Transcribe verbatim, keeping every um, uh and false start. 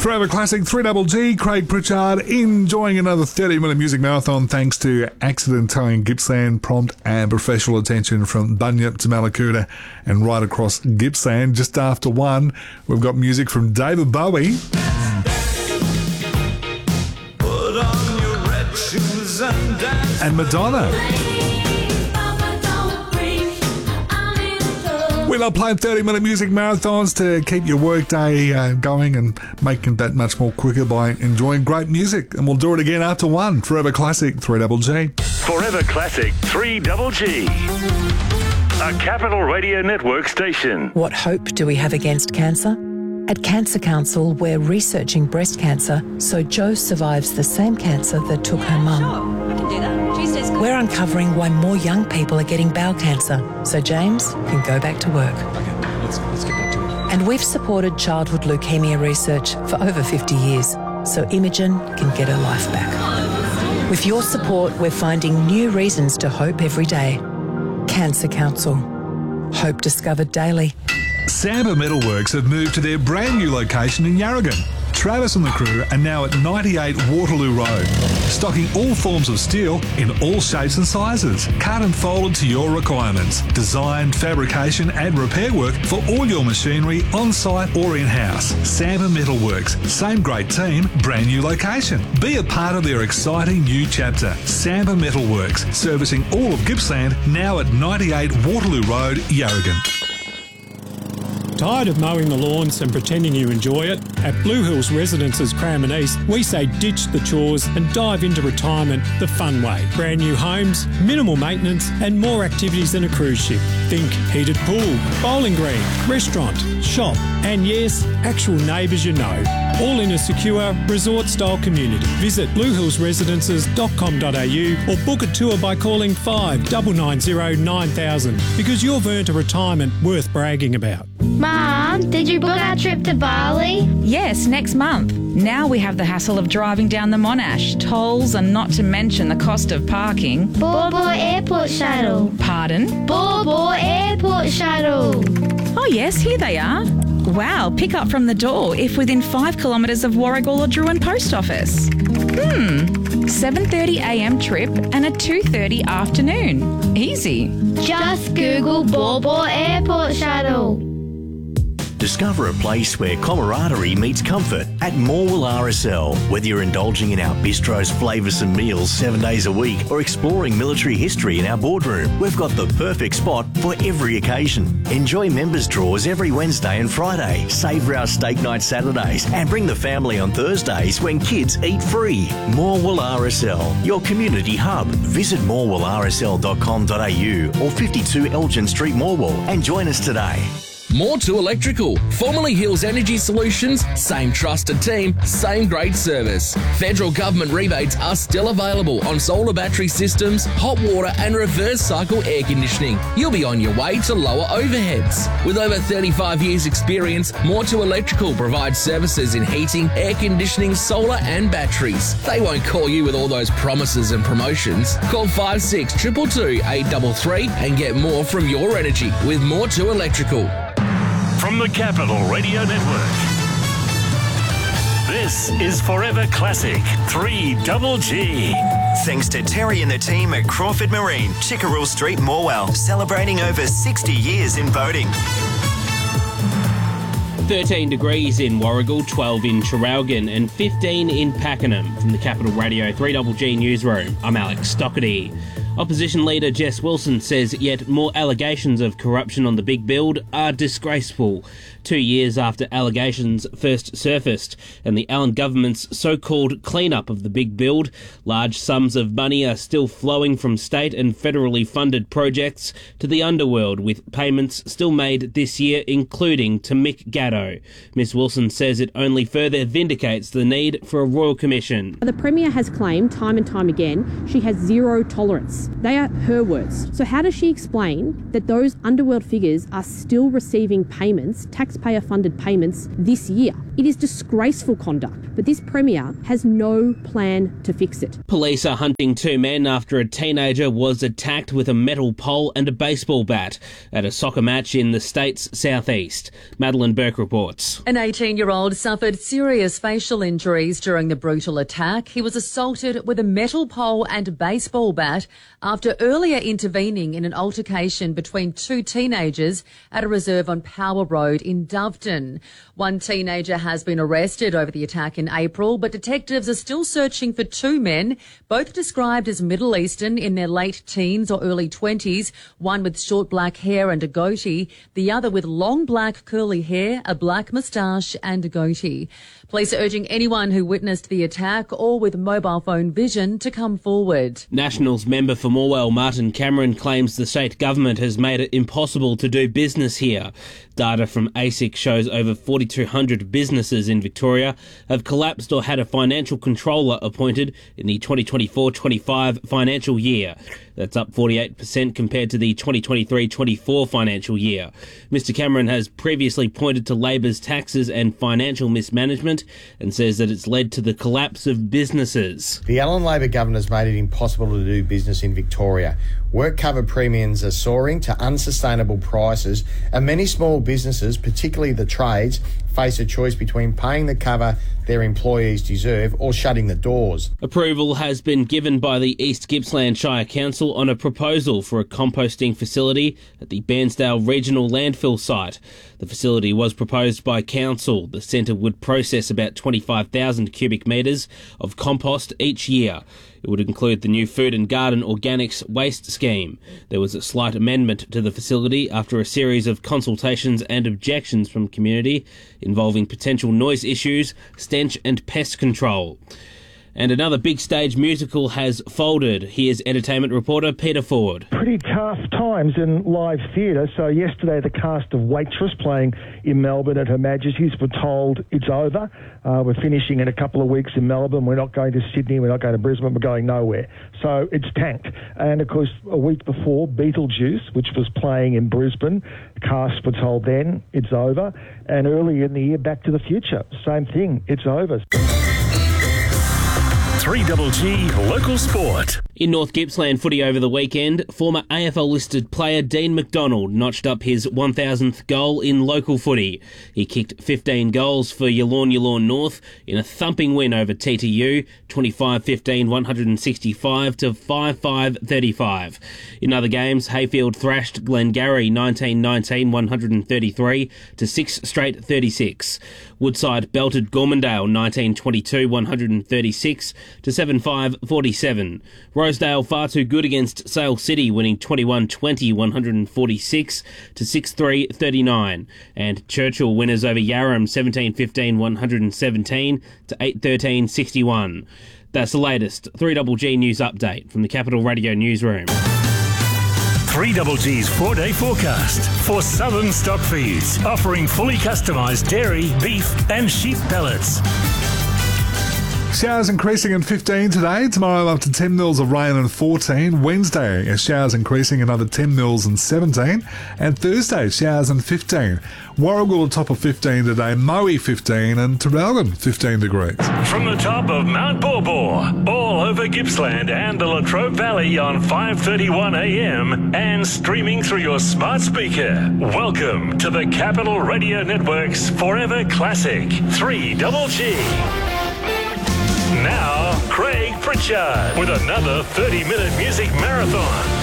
Forever Classic, three Double G, Craig Pritchard, enjoying another thirty minute music marathon thanks to Accident Towing Gippsland, prompt and professional attention from Bunyip to Mallacoota and right across Gippsland. Just after one, we've got music from David Bowie. Put on your red shoes and dance. And Madonna. We love playing thirty minute music marathons to keep your workday uh, going and making that much more quicker by enjoying great music. And we'll do it again after one. Forever Classic, three Double G. Forever Classic, three Double G. A Capital Radio Network station. What hope do we have against cancer? At Cancer Council, we're researching breast cancer so Jo survives the same cancer that took her mum. Sure, I can do that. Tuesday's good. We're uncovering why more young people are getting bowel cancer so James can go back to work. Okay, let's, let's get back to it. And we've supported childhood leukemia research for over fifty years so Imogen can get her life back. With your support, we're finding new reasons to hope every day. Cancer Council. Hope discovered daily. Samba Metalworks have moved to their brand new location in Yarragon. Travis and the crew are now at ninety-eight Waterloo Road, stocking all forms of steel in all shapes and sizes, cut and folded to your requirements. Design, fabrication and repair work for all your machinery on-site or in-house. Samba Metalworks, same great team, brand new location. Be a part of their exciting new chapter. Samba Metalworks, servicing all of Gippsland, now at ninety-eight Waterloo Road, Yarragon. Tired of mowing the lawns and pretending you enjoy it? At Blue Hills Residences Cranbourne East, we say ditch the chores and dive into retirement the fun way. Brand new homes, minimal maintenance and more activities than a cruise ship. Think heated pool, bowling green, restaurant, shop and yes, actual neighbours you know. All in a secure, resort-style community. Visit blue hills residences dot com dot a u or book a tour by calling five nine nine zero nine thousand because you've earned a retirement worth bragging about. Mum, did you book our trip to Bali? Yes, next month. Now we have the hassle of driving down the Monash, tolls and not to mention the cost of parking. Bor Bor Airport Shuttle. Pardon? Bor Bor Airport Shuttle. Oh yes, here they are. Wow, pick up from the door if within five kilometres of Warragul or Druin Post Office. Hmm, seven thirty a m trip and a two thirty afternoon. Easy. Just Google Bor Bor Airport Shuttle. Discover a place where camaraderie meets comfort at Morwell R S L. Whether you're indulging in our bistro's flavoursome meals seven days a week or exploring military history in our boardroom, we've got the perfect spot for every occasion. Enjoy members' draws every Wednesday and Friday, savour our steak night Saturdays and bring the family on Thursdays when kids eat free. Morwell R S L, your community hub. Visit morwell r s l dot com dot a u or fifty-two Elgin Street, Morwell and join us today. More to Electrical. Formerly Hills Energy Solutions, same trusted team, same great service. Federal government rebates are still available on solar battery systems, hot water and reverse cycle air conditioning. You'll be on your way to lower overheads. With over thirty-five years experience, More to Electrical provides services in heating, air conditioning, solar and batteries. They won't call you with all those promises and promotions. Call five six two two two, eight three three and get more from your energy with More to Electrical. From the Capital Radio Network, this is Forever Classic, three Double G. Thanks to Terry and the team at Crawford Marine, Chickerell Street, Morwell, celebrating over sixty years in boating. thirteen degrees in Warragul, twelve in Traralgon and fifteen in Pakenham. From the Capital Radio three Double G newsroom, I'm Alex Stockerty. Opposition leader Jess Wilson says yet more allegations of corruption on the big build are disgraceful. Two years after allegations first surfaced and the Allen government's so-called clean-up of the big build, large sums of money are still flowing from state and federally funded projects to the underworld, with payments still made this year, including to Mick Gatto. Miss Wilson says it only further vindicates the need for a royal commission. The Premier has claimed time and time again she has zero tolerance They are her words. So how does she explain that those underworld figures are still receiving payments, taxpayer-funded payments, this year? It is disgraceful conduct, but this Premier has no plan to fix it. Police are hunting two men after a teenager was attacked with a metal pole and a baseball bat at a soccer match in the state's southeast. Madeline Burke reports. An eighteen-year-old suffered serious facial injuries during the brutal attack. He was assaulted with a metal pole and baseball bat after earlier intervening in an altercation between two teenagers at a reserve on Power Road in Doveton. One teenager has been arrested over the attack in April, but detectives are still searching for two men, both described as Middle Eastern, in their late teens or early twenties, one with short black hair and a goatee, the other with long black curly hair, a black moustache and a goatee. Police are urging anyone who witnessed the attack or with mobile phone vision to come forward. Nationals member for Morwell, Martin Cameron, claims the state government has made it impossible to do business here. Data from A S I C shows over forty-two hundred businesses in Victoria have collapsed or had a financial controller appointed in the twenty twenty-four twenty-five financial year. That's up forty-eight percent compared to the twenty twenty-three twenty-four financial year. Mister Cameron has previously pointed to Labor's taxes and financial mismanagement and says that it's led to the collapse of businesses. The Allen Labor government has made it impossible to do business in Victoria. Work cover premiums are soaring to unsustainable prices, and many small businesses, particularly the trades, face a choice between paying the cover their employees deserve or shutting the doors. Approval has been given by the East Gippsland Shire Council on a proposal for a composting facility at the Bairnsdale Regional Landfill site. The facility was proposed by Council. The centre would process about twenty-five thousand cubic metres of compost each year. It would include the new Food and Garden Organics waste scheme. There was a slight amendment to the facility after a series of consultations and objections from community involving potential noise issues, stench and pest control. And another big stage musical has folded. Here's entertainment reporter Peter Ford. Pretty tough times in live theatre. So yesterday the cast of Waitress playing in Melbourne at Her Majesty's were told it's over. Uh, we're finishing in a couple of weeks in Melbourne. We're not going to Sydney. We're not going to Brisbane. We're going nowhere. So it's tanked. And of course, a week before, Beetlejuice, which was playing in Brisbane, the cast were told then it's over. And earlier in the year, Back to the Future, same thing, it's over. three Double G Local Sport. In North Gippsland footy over the weekend, former A F L-listed player Dean McDonald notched up his one thousandth goal in local footy. He kicked fifteen goals for Yallourn Yallourn North in a thumping win over T T U, twenty-five fifteen one hundred sixty-five to five five thirty-five. In other games, Hayfield thrashed Glengarry nineteen nineteen one hundred thirty-three to six straight thirty-six. Woodside belted Gormandale nineteen twenty-two one hundred thirty-six to seven five forty-seven. Rosedale far too good against Sale City, winning twenty-one twenty one hundred forty-six to six three thirty-nine. And Churchill winners over Yarram seventeen fifteen one hundred seventeen to eight thirteen sixty-one. That's the latest three Double G news update from the Capital Radio newsroom. three Double G's four-day forecast for Southern Stock Feeds, offering fully customised dairy, beef and sheep pellets. Showers increasing in fifteen today. Tomorrow up to ten mils of rain and fourteen. Wednesday, showers increasing another ten mils and seventeen. And Thursday, showers and fifteen. Warragul top of fifteen today. Moe fifteen and Traralgon fifteen degrees. From the top of Mount Borbor, all over Gippsland and the Latrobe Valley on five thirty-one a m and streaming through your smart speaker. Welcome to the Capital Radio Network's Forever Classic three Double G. Now, Craig Pritchard with another thirty minute music marathon.